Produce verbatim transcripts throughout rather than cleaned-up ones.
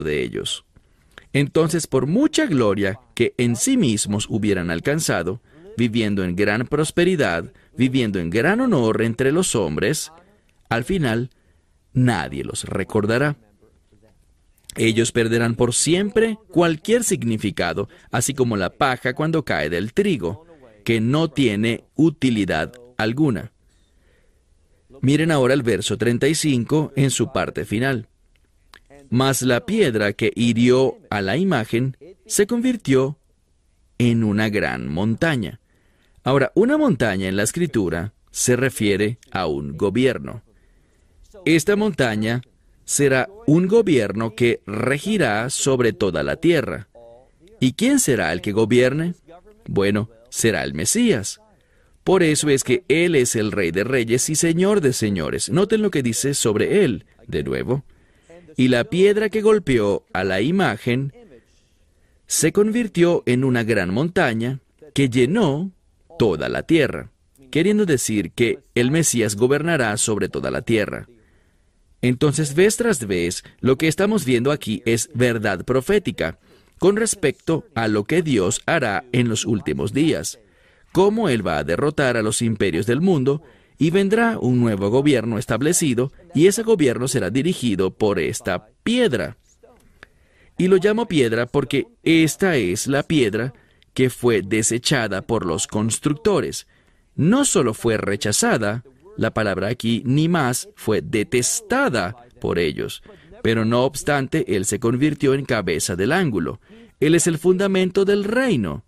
de ellos. Entonces, por mucha gloria que en sí mismos hubieran alcanzado, viviendo en gran prosperidad, viviendo en gran honor entre los hombres, al final nadie los recordará. Ellos perderán por siempre cualquier significado, así como la paja cuando cae del trigo, que no tiene utilidad alguna. Miren ahora el verso treinta y cinco en su parte final. Mas la piedra que hirió a la imagen se convirtió en una gran montaña. Ahora, una montaña en la Escritura se refiere a un gobierno. Esta montaña será un gobierno que regirá sobre toda la tierra. ¿Y quién será el que gobierne? Bueno, será el Mesías. Por eso es que Él es el Rey de Reyes y Señor de Señores. Noten lo que dice sobre Él, de nuevo. Y la piedra que golpeó a la imagen se convirtió en una gran montaña que llenó toda la tierra, queriendo decir que el Mesías gobernará sobre toda la tierra. Entonces, vez tras vez, lo que estamos viendo aquí es verdad profética con respecto a lo que Dios hará en los últimos días, cómo Él va a derrotar a los imperios del mundo, y vendrá un nuevo gobierno establecido, y ese gobierno será dirigido por esta piedra. Y lo llamo piedra porque esta es la piedra que fue desechada por los constructores. No solo fue rechazada, la palabra aquí, ni más, fue detestada por ellos. Pero no obstante, Él se convirtió en cabeza del ángulo. Él es el fundamento del reino.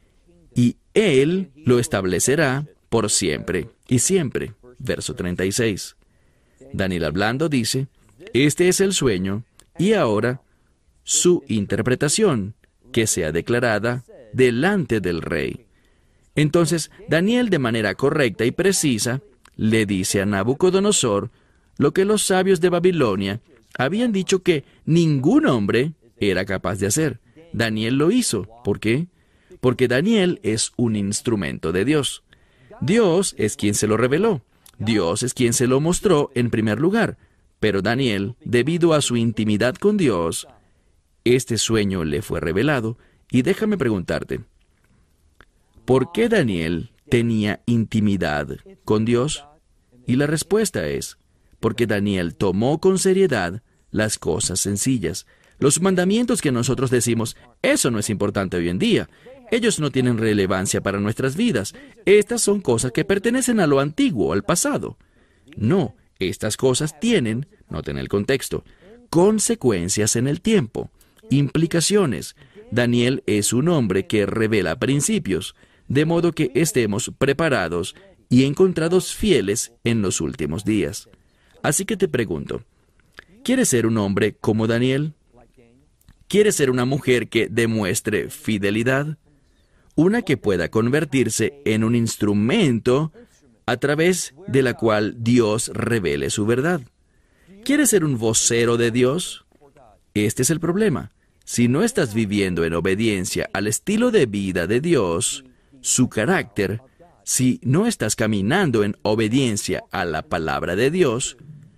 Y Él lo establecerá por siempre y siempre. Verso treinta y seis. Daniel hablando dice, este es el sueño, y ahora su interpretación, que sea declarada delante del rey. Entonces, Daniel, de manera correcta y precisa, le dice a Nabucodonosor lo que los sabios de Babilonia habían dicho que ningún hombre era capaz de hacer. Daniel lo hizo. ¿Por qué? Porque Daniel es un instrumento de Dios. Dios es quien se lo reveló. Dios es quien se lo mostró en primer lugar. Pero Daniel, debido a su intimidad con Dios, este sueño le fue revelado. Y déjame preguntarte, ¿por qué Daniel tenía intimidad con Dios? Y la respuesta es, porque Daniel tomó con seriedad las cosas sencillas. Los mandamientos que nosotros decimos, eso no es importante hoy en día. Ellos no tienen relevancia para nuestras vidas. Estas son cosas que pertenecen a lo antiguo, al pasado. No, estas cosas tienen, noten el contexto, consecuencias en el tiempo, implicaciones. Daniel es un hombre que revela principios, de modo que estemos preparados y encontrados fieles en los últimos días. Así que te pregunto, ¿quieres ser un hombre como Daniel? ¿Quieres ser una mujer que demuestre fidelidad? Una que pueda convertirse en un instrumento a través de la cual Dios revele su verdad. ¿Quieres ser un vocero de Dios? Este es el problema. Si no estás viviendo en obediencia al estilo de vida de Dios, su carácter, si no estás caminando en obediencia a la palabra de Dios,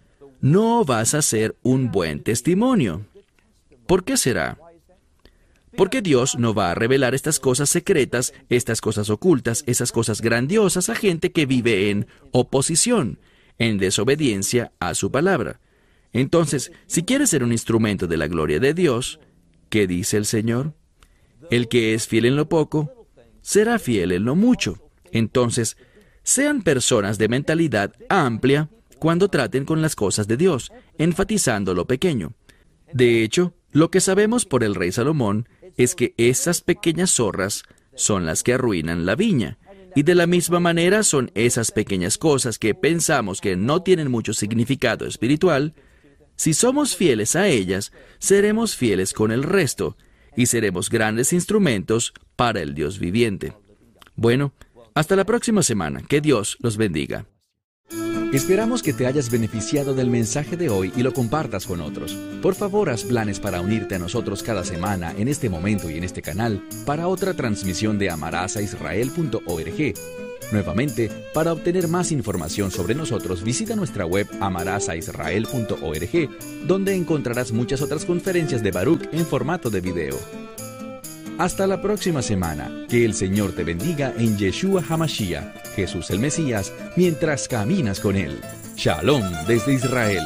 no vas a ser un buen testimonio. ¿Por qué será? Porque Dios no va a revelar estas cosas secretas, estas cosas ocultas, esas cosas grandiosas a gente que vive en oposición, en desobediencia a su palabra. Entonces, si quieres ser un instrumento de la gloria de Dios, ¿qué dice el Señor? El que es fiel en lo poco, será fiel en lo mucho. Entonces, sean personas de mentalidad amplia cuando traten con las cosas de Dios, enfatizando lo pequeño. De hecho, lo que sabemos por el rey Salomón es que esas pequeñas zorras son las que arruinan la viña. Y de la misma manera son esas pequeñas cosas que pensamos que no tienen mucho significado espiritual. Si somos fieles a ellas, seremos fieles con el resto y seremos grandes instrumentos para el Dios viviente. Bueno, hasta la próxima semana. Que Dios los bendiga. Esperamos que te hayas beneficiado del mensaje de hoy y lo compartas con otros. Por favor, haz planes para unirte a nosotros cada semana en este momento y en este canal para otra transmisión de amarás a israel punto org. Nuevamente, para obtener más información sobre nosotros, visita nuestra web amarás a israel punto org, donde encontrarás muchas otras conferencias de Baruch en formato de video. Hasta la próxima semana. Que el Señor te bendiga en Yeshua HaMashiach, Jesús el Mesías, mientras caminas con Él. Shalom desde Israel.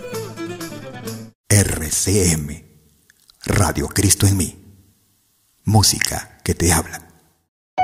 R C M, Radio Cristo en mí. Música que te habla.